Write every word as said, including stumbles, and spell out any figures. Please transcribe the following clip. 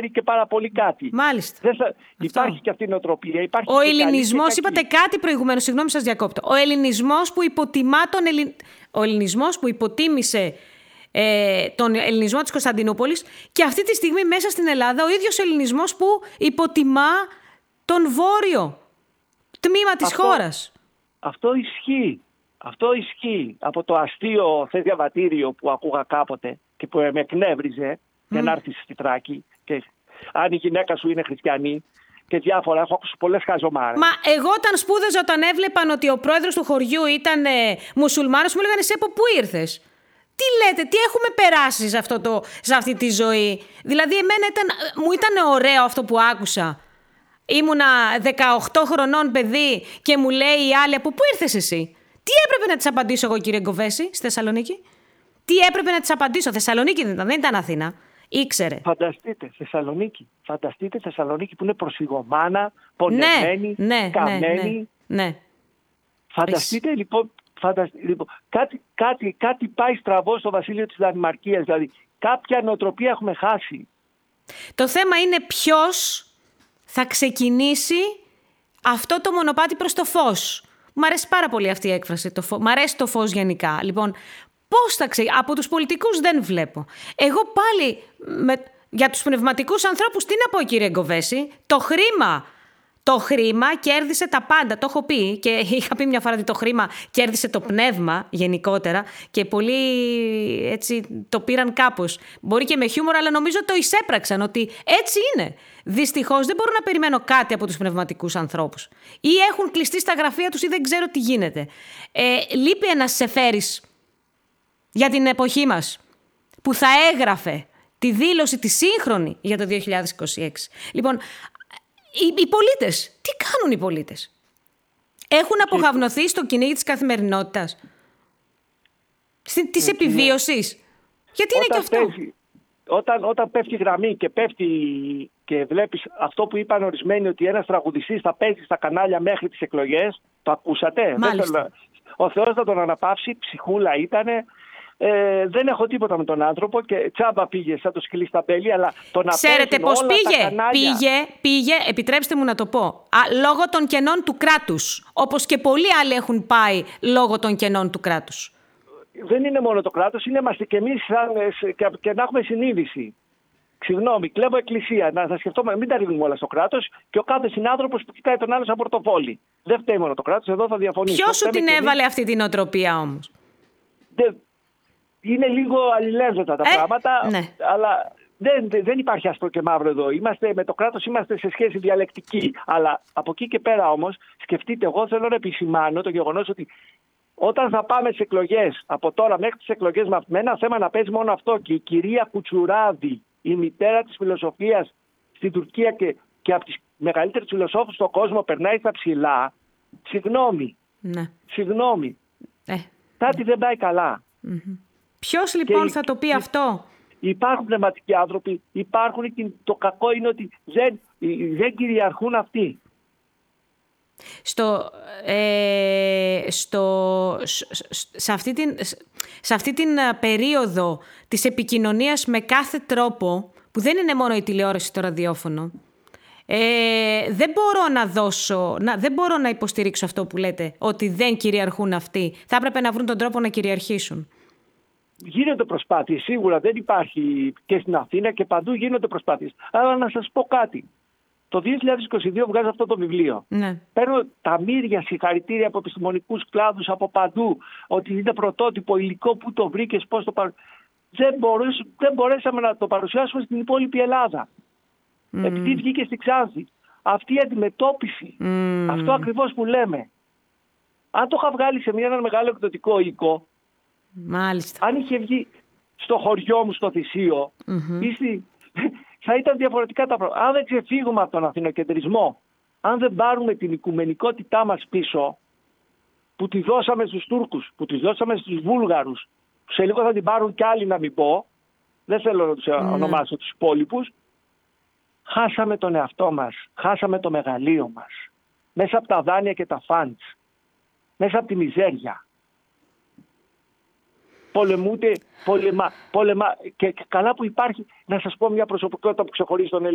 κάνει και πάρα πολύ κάτι. Μάλιστα. Δεν θα... Υπάρχει και αυτή η νοοτροπία. Υπάρχει ο ελληνισμός, είπατε κάτι προηγουμένως, συγγνώμη σας διακόπτω. Ο ελληνισμός που υποτιμά τον Ελλην... Ο ελληνισμός που υποτίμησε ε, τον ελληνισμό της Κωνσταντινούπολης και αυτή τη στιγμή μέσα στην Ελλάδα ο ίδιος ο ελληνισμός που υποτιμά τον βόρειο τμήμα της αυτό, χώρας. Αυτό ισχύει. Αυτό ισχύει από το αστείο θες διαβατήριο που ακούγα κάποτε και που με εκνεύριζε mm. για να έρθεις στη Θράκη. Και αν η γυναίκα σου είναι χριστιανή και διάφορα, έχω ακούσει πολλές χαζομάρες. Μα εγώ όταν σπούδαζα, όταν έβλεπαν ότι ο πρόεδρος του χωριού ήταν ε, μουσουλμάνος, μου λέγανε, Σέπο, πού ήρθες? Τι λέτε, τι έχουμε περάσει σε, αυτό το, σε αυτή τη ζωή? Δηλαδή εμένα ήταν, μου ήταν ωραίο αυτό που άκουσα. Ήμουνα δεκαοκτώ χρονών παιδί και μου λέει η άλλη, από πού ήρθες εσύ? Τι έπρεπε να της απαντήσω εγώ, κύριε Γκοβέση, στη Θεσσαλονίκη? Τι έπρεπε να της απαντήσω? Θεσσαλονίκη δεν ήταν, δεν ήταν Αθήνα. Ήξερε. Φανταστείτε, Θεσσαλονίκη. Φανταστείτε Θεσσαλονίκη που είναι προσφυγωμάνα, πονεμένη, ναι, ναι, καμένη. Ναι, ναι. Φανταστείτε λοιπόν, φανταστείτε, λοιπόν κάτι, κάτι, κάτι πάει στραβό στο βασίλειο της Δανημαρκίας. Δηλαδή κάποια νοοτροπία έχουμε χάσει. Το θέμα είναι ποιος θα ξεκινήσει αυτό το μονοπάτι προς το φως. Μ' αρέσει πάρα πολύ αυτή η έκφραση. Το φω... Μ' αρέσει το φως γενικά. Λοιπόν, πώς θα ξεκινήσει? Από τους πολιτικούς δεν βλέπω. Εγώ πάλι με... για τους πνευματικούς ανθρώπους τι να πω, κύριε Γκοβέση? Το χρήμα. Το χρήμα κέρδισε τα πάντα. Το έχω πει και είχα πει μια φορά ότι το χρήμα κέρδισε το πνεύμα γενικότερα και πολλοί έτσι το πήραν κάπως. Μπορεί και με χιούμορ, αλλά νομίζω το εισέπραξαν ότι έτσι είναι. Δυστυχώς δεν μπορώ να περιμένω κάτι από τους πνευματικούς ανθρώπους. Ή έχουν κλειστεί στα γραφεία τους ή δεν ξέρω τι γίνεται. Ε, λείπει ένας Σεφέρης για την εποχή μας που θα έγραφε τη δήλωση τη σύγχρονη για το δύο χιλιάδες είκοσι έξι. Λοιπόν, οι, οι πολίτες, τι κάνουν οι πολίτες? Έχουν απογαυνοθεί στο κυνήγι της καθημερινότητας, Στη, της επιβίωσης. Γιατί είναι και αυτό. Πέφτει, όταν, όταν πέφτει η γραμμή και πέφτει και βλέπεις αυτό που είπαν ορισμένοι, ότι ένας τραγουδιστής θα παίζει στα κανάλια μέχρι τις εκλογές, το ακούσατε? Μάλιστα. Ο Θεός θα τον αναπαύσει, ψυχούλα ήτανε. Ε, δεν έχω τίποτα με τον άνθρωπο και τσάμπα πήγε σαν το σκυλί στα μπέλη, αλλά το να ξέρετε πώς πήγε? πήγε? Πήγε, επιτρέψτε μου να το πω, α, λόγω των κενών του κράτους. Όπως και πολλοί άλλοι έχουν πάει λόγω των κενών του κράτους. Δεν είναι μόνο το κράτος, είναι είμαστε και εμείς και, και να έχουμε συνείδηση. Συγγνώμη, κλέβω εκκλησία. Να θα σκεφτόμαστε, μην τα ρίχνουμε όλα στο κράτος και ο κάθε συνάνθρωπος που κοιτάει τον άλλο σαν πορτοφόλι. Δεν φταίει μόνο το κράτος, εδώ θα διαφωνήσω. Ποιος σου την έβαλε αυτή την οτροπία όμως? Δεν... Είναι λίγο αλληλένδετα τα ε, πράγματα, ναι. αλλά δεν, δεν υπάρχει άσπρο και μαύρο εδώ. Είμαστε, με το κράτος είμαστε σε σχέση διαλεκτική. Αλλά από εκεί και πέρα όμως, σκεφτείτε, εγώ θέλω να επισημάνω το γεγονός ότι όταν θα πάμε στις εκλογές, από τώρα μέχρι τις εκλογές, με ένα θέμα να παίζει μόνο αυτό, και η κυρία Κουτσουράδη, η μητέρα της φιλοσοφίας στην Τουρκία και, και από τις μεγαλύτερες φιλοσόφους στον κόσμο, περνάει στα ψηλά, συγγνώμη, ναι. συγγνώμη, ε. κάτι δεν πάει καλά. Mm-hmm. Ποιος λοιπόν και θα το πει αυτό? Υπάρχουν πνευματικοί άνθρωποι, υπάρχουν, και το κακό είναι ότι δεν, δεν κυριαρχούν αυτοί. Στο, ε, στο, σε, αυτή την, σε αυτή την περίοδο της επικοινωνίας με κάθε τρόπο, που δεν είναι μόνο η τηλεόραση, το ραδιόφωνο, ε, δεν μπορώ να δώσω, να, δεν μπορώ να υποστηρίξω αυτό που λέτε, ότι δεν κυριαρχούν αυτοί. Θα έπρεπε να βρουν τον τρόπο να κυριαρχήσουν. Γίνονται προσπάθειες, σίγουρα δεν υπάρχει, και στην Αθήνα και παντού γίνονται προσπάθειες. Αλλά να σας πω κάτι. Το δύο χιλιάδες είκοσι δύο βγάζω αυτό το βιβλίο. Ναι. Παίρνω τα μύρια συγχαρητήρια από επιστημονικούς κλάδους από παντού, ότι είναι πρωτότυπο υλικό, που το βρήκες, πώς το παρουσιάσαμε. Δεν, δεν μπορέσαμε να το παρουσιάσουμε στην υπόλοιπη Ελλάδα. Mm. Επειδή βγήκε στη Ξάνθη. Αυτή η αντιμετώπιση, mm. αυτό ακριβώς που λέμε. Αν το είχα βγάλει σε μια, ένα μεγάλο εκδοτικό οίκο, μάλιστα, αν είχε βγει στο χωριό μου, στο Θησίο, mm-hmm. ή στη... θα ήταν διαφορετικά τα πράγματα. Αν δεν ξεφύγουμε από τον αθηνοκεντρισμό, αν δεν πάρουμε την οικουμενικότητά μας πίσω, που τη δώσαμε στους Τούρκους, που τη δώσαμε στους Βούλγαρους, που σε λίγο θα την πάρουν κι άλλοι, να μην πω, δεν θέλω να τους mm. ονομάσω τους υπόλοιπους, χάσαμε τον εαυτό μας, χάσαμε το μεγαλείο μας, μέσα από τα δάνεια και τα φαντς, μέσα από τη μιζέρια. Πολεμούτε, πολεμα, πολεμα, και, και καλά που υπάρχει, να σας πω μια προσωπικότητα που ξεχωρίζει τον Έλληνα.